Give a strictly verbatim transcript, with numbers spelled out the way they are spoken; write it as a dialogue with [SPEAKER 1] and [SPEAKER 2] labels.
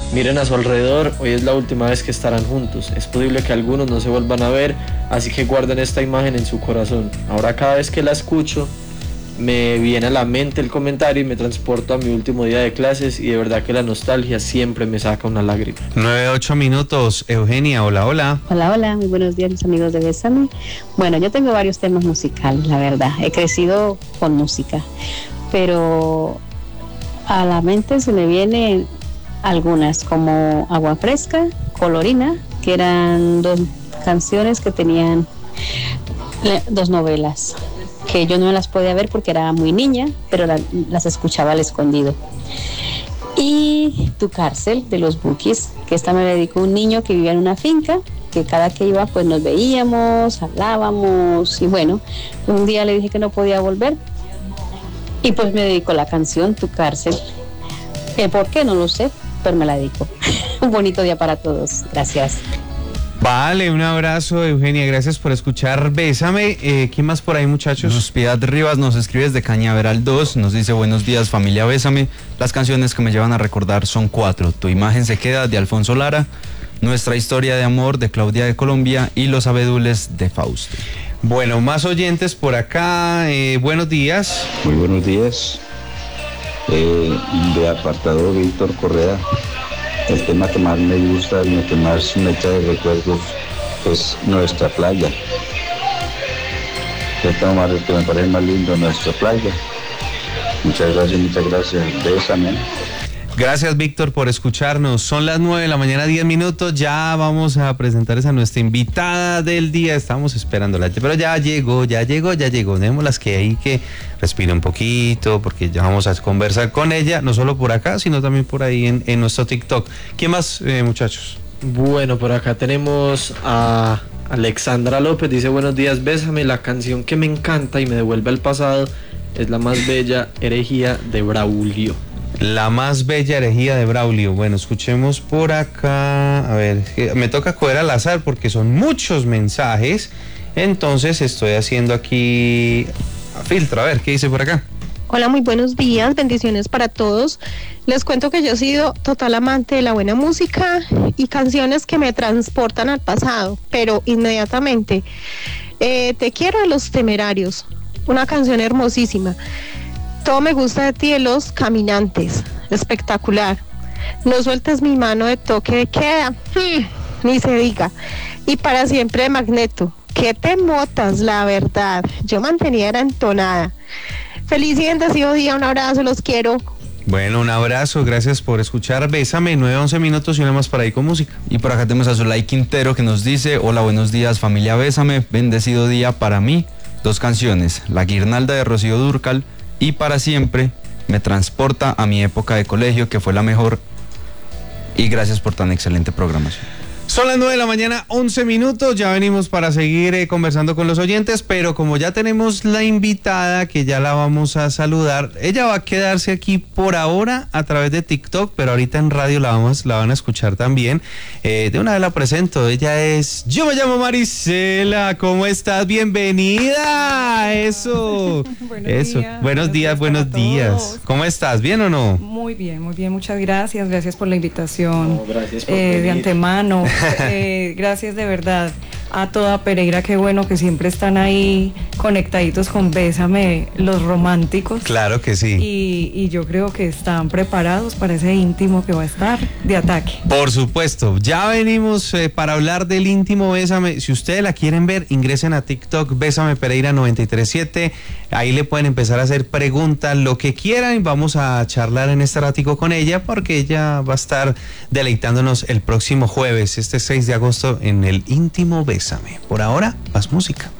[SPEAKER 1] Miren a su alrededor, hoy es la última vez que estarán juntos. Es posible que algunos no se vuelvan a ver, así que guarden esta imagen en su corazón. Ahora cada vez que la escucho, me viene a la mente el comentario y me transporto a mi último día de clases y de verdad que la nostalgia siempre me saca una lágrima.
[SPEAKER 2] nueve, ocho minutos. Eugenia, hola, hola.
[SPEAKER 3] Hola, hola, muy buenos días mis amigos de Bésame. Bueno, yo tengo varios temas musicales, la verdad. He crecido con música, pero a la mente se me vienen algunas como Agua Fresca, Colorina, que eran dos canciones que tenían dos novelas, que yo no las podía ver porque era muy niña, pero la, las escuchaba al escondido. Y Tu Cárcel, de los Bukis, que esta me la dedicó un niño que vivía en una finca, que cada que iba pues nos veíamos, hablábamos, y bueno, un día le dije que no podía volver, y pues me dedicó la canción Tu Cárcel. ¿Eh, ¿Por qué? No lo sé, pero me la dedico. Un bonito día para todos, gracias.
[SPEAKER 2] Vale, un abrazo, Eugenia, gracias por escuchar Bésame. Eh, ¿Quién más por ahí, muchachos?
[SPEAKER 4] Nos Piedad Rivas nos escribe desde Cañaveral dos, nos dice: buenos días familia Bésame, las canciones que me llevan a recordar son cuatro: Tu imagen se queda, de Alfonso Lara; Nuestra historia de amor, de Claudia de Colombia; y Los abedules, de Fausto.
[SPEAKER 2] Bueno, más oyentes por acá, eh, buenos días.
[SPEAKER 5] Muy buenos días, eh, de apartado Víctor Correa. El tema que más me gusta, el que más me trae recuerdos es Nuestra Playa. El tema que me parece más lindo, Nuestra Playa. Muchas gracias, muchas gracias. Bésame.
[SPEAKER 2] Gracias, Víctor, por escucharnos. Son las nueve de la mañana, diez minutos. Ya vamos a presentarles a nuestra invitada del día. Estamos esperándola, pero ya llegó, ya llegó, ya llegó. Démoslas que ahí que respire un poquito, porque ya vamos a conversar con ella, no solo por acá, sino también por ahí en, en nuestro TikTok. ¿Quién más, eh, muchachos?
[SPEAKER 1] Bueno, por acá tenemos a Alexandra López. Dice: buenos días, Bésame. La canción que me encanta y me devuelve al pasado es La Más Bella Herejía de Braulio.
[SPEAKER 2] La Más Bella Herejía de Braulio. Bueno, escuchemos por acá. A ver, me toca coger al azar porque son muchos mensajes. Entonces estoy haciendo aquí filtro. A ver, ¿qué dice por acá?
[SPEAKER 6] Hola, muy buenos días, bendiciones para todos. Les cuento que yo he sido total amante de la buena música y canciones que me transportan al pasado, pero inmediatamente. Eh, Te quiero, de Los Temerarios, una canción hermosísima. Todo me gusta de ti, de Los Caminantes, espectacular. No sueltes mi mano, de Toque de Queda, hmm, ni se diga. Y Para Siempre, de Magneto. ¿Qué te motas, la verdad? Yo mantenía era entonada. Feliz y bendecido día, un abrazo, los quiero.
[SPEAKER 2] Bueno, un abrazo, gracias por escuchar Bésame. Nueve, once minutos y una más para ir con música.
[SPEAKER 4] Y por acá tenemos a Zulay Quintero, que nos dice: hola, buenos días familia Bésame, bendecido día para mí. Dos canciones: La Guirnalda, de Rocío Dúrcal, y Para Siempre, me transporta a mi época de colegio, que fue la mejor. Y gracias por tan excelente programación.
[SPEAKER 2] Son las nueve de la mañana, once minutos, ya venimos para seguir eh, conversando con los oyentes, pero como ya tenemos la invitada, que ya la vamos a saludar, ella va a quedarse aquí por ahora a través de TikTok, pero ahorita en radio la, vamos, la van a escuchar también. Eh, de una vez la presento, ella es, yo me llamo Marisela, ¿cómo estás? Bienvenida, eso,
[SPEAKER 7] buenos
[SPEAKER 2] eso,
[SPEAKER 7] días,
[SPEAKER 2] buenos días, buenos días, ¿cómo estás? ¿Bien o no?
[SPEAKER 7] Muy bien, muy bien, muchas gracias, gracias por la invitación,
[SPEAKER 1] no, gracias por
[SPEAKER 7] eh,
[SPEAKER 1] venir.
[SPEAKER 7] de antemano. Eh, gracias de verdad a toda Pereira, qué bueno que siempre están ahí conectaditos con Bésame, los románticos.
[SPEAKER 2] Claro que sí.
[SPEAKER 7] Y, y yo creo que están preparados para ese íntimo que va a estar de ataque.
[SPEAKER 2] Por supuesto, ya venimos eh, para hablar del íntimo Bésame. Si ustedes la quieren ver, ingresen a TikTok, Bésame Pereira noventa y tres siete. Ahí le pueden empezar a hacer preguntas, lo que quieran. Vamos a charlar en este ratico con ella, porque ella va a estar deleitándonos el próximo jueves, este seis de agosto, en el íntimo Bésame. Por ahora, más música.